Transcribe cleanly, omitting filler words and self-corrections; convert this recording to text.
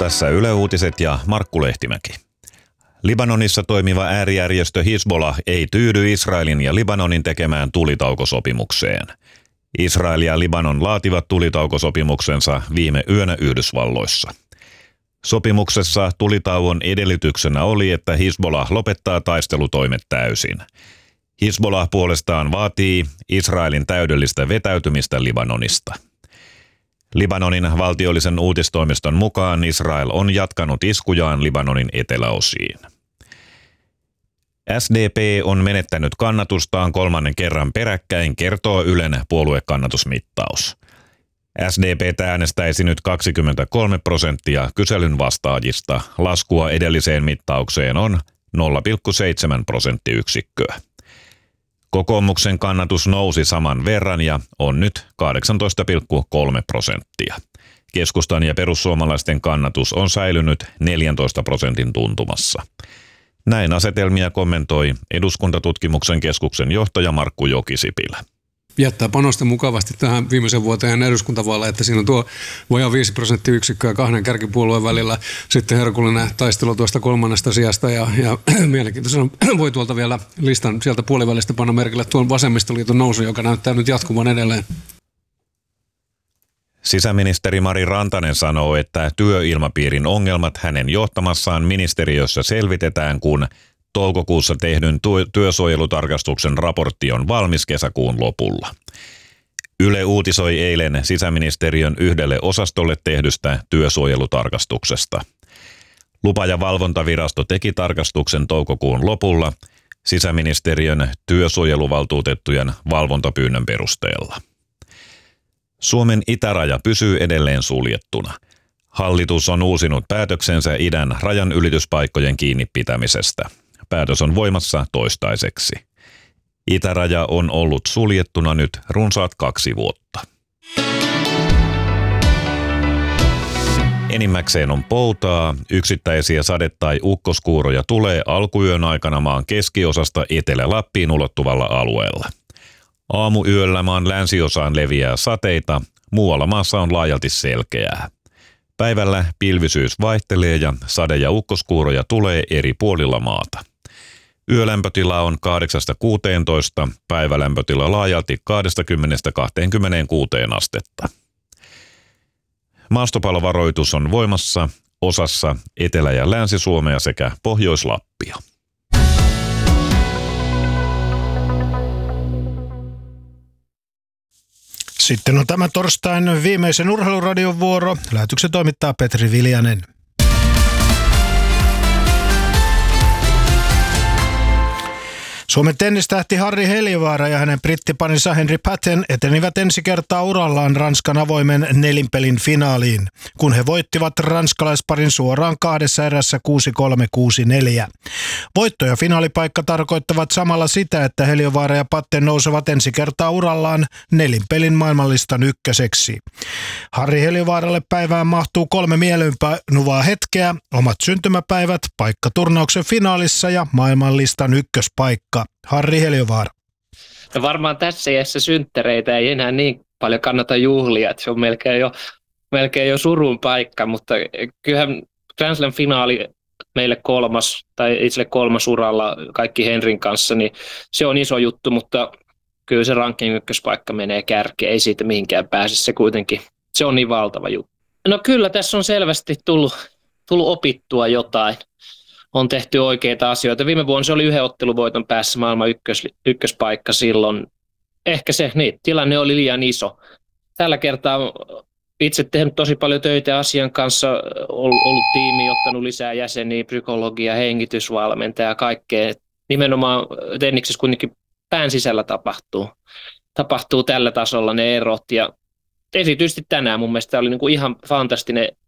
Tässä Yle Uutiset ja Markku Lehtimäki. Libanonissa toimiva äärijärjestö Hizbollah ei tyydy Israelin ja Libanonin tekemään tulitaukosopimukseen. Israel ja Libanon laativat tulitaukosopimuksensa viime yönä Yhdysvalloissa. Sopimuksessa tulitauon edellytyksenä oli, että Hizbollah lopettaa taistelutoimet täysin. Hizbollah puolestaan vaatii Israelin täydellistä vetäytymistä Libanonista. Libanonin valtiollisen uutistoimiston mukaan Israel on jatkanut iskujaan Libanonin eteläosiin. SDP on menettänyt kannatustaan kolmannen kerran peräkkäin, kertoo Ylen puoluekannatusmittaus. SDP äänestäisi nyt 23% kyselyn vastaajista. Laskua edelliseen mittaukseen on 0,7 prosenttiyksikköä. Kokoomuksen kannatus nousi saman verran ja on nyt 18,3%. Keskustan ja perussuomalaisten kannatus on säilynyt 14% tuntumassa. Näin asetelmia kommentoi Eduskuntatutkimuksen keskuksen johtaja Markku Jokisipilä. Jättää panosta mukavasti tähän viimeisen vuoteen eduskuntavaalla, että siinä on tuo vajaa 5 prosenttiyksikköä kahden kärkipuolueen välillä. Sitten herkullinen taistelu tuosta kolmannesta sijasta ja mielenkiintoisena voi tuolta vielä listan sieltä puolivälistä panna merkille tuon vasemmistoliiton nousu, joka näyttää nyt jatkuvan edelleen. Sisäministeri Mari Rantanen sanoo, että työilmapiirin ongelmat hänen johtamassaan ministeriössä selvitetään, kun toukokuussa tehdyn työsuojelutarkastuksen raportti on valmis kesäkuun lopulla. Yle uutisoi eilen sisäministeriön yhdelle osastolle tehdystä työsuojelutarkastuksesta. Lupa- ja valvontavirasto teki tarkastuksen toukokuun lopulla sisäministeriön työsuojeluvaltuutettujen valvontapyynnön perusteella. Suomen itäraja pysyy edelleen suljettuna. Hallitus on uusinut päätöksensä idän rajanylityspaikkojen kiinni pitämisestä. Päätös on voimassa toistaiseksi. Itäraja on ollut suljettuna nyt runsaat 2 vuotta. Enimmäkseen on poutaa, yksittäisiä sade- tai ukkoskuuroja tulee alkuyön aikana maan keskiosasta Etelä-Lappiin ulottuvalla alueella. Aamuyöllä maan länsiosaan leviää sateita, muualla maassa on laajalti selkeää. Päivällä pilvisyys vaihtelee ja sade- ja ukkoskuuroja tulee eri puolilla maata. Yölämpötila on 8–16, päivälämpötila laajalti 20–26 astetta. Maastopalovaroitus on voimassa osassa Etelä- ja Länsi-Suomea sekä Pohjois-Lappia. Sitten on tämä torstain viimeisen urheiluradion vuoro. Lähetyksen toimittaa Petri Viljanen. Suomen tennistähti Harri Heliövaara ja hänen brittiparinsa Henry Patten etenivät ensi kertaa urallaan Ranskan avoimen nelinpelin finaaliin, kun he voittivat ranskalaisparin suoraan 2 erässä 6-3, 6-4. Voitto ja finaalipaikka tarkoittavat samalla sitä, että Heliövaara ja Patten nousevat ensi kertaa urallaan nelinpelin maailmanlistan ykköseksi. Harri Heliövaaralle päivään mahtuu 3 mieleenpainuvaa hetkeä, omat syntymäpäivät, paikka turnauksen finaalissa ja maailmanlistan ykköspaikka. Harri Heliövaara. No varmaan tässä iässä synttäreitä ei enää niin paljon kannata juhlia, että se on melkein jo surun paikka, mutta kyllähän Grand Slam finaali meille 3. tai itselle 3. uralla kaikki Henrin kanssa, niin se on iso juttu, mutta kyllä se ranking ykköspaikka menee kärkeen, ei siitä mihinkään pääse, se kuitenkin, se on niin valtava juttu. No kyllä tässä on selvästi tullut opittua jotain. On tehty oikeita asioita. Viime vuonna se oli 1 otteluvoiton päässä maailman ykköspaikka silloin. Ehkä se tilanne oli liian iso. Tällä kertaa itse tehnyt tosi paljon töitä asian kanssa, ollut tiimi, ottanut lisää jäseniä, psykologia, hengitysvalmentaja ja kaikkea. Nimenomaan tenniksessä kuitenkin pään sisällä tapahtuu tällä tasolla ne erot. Ja erityisesti tänään mun mielestä oli ihan fantastinen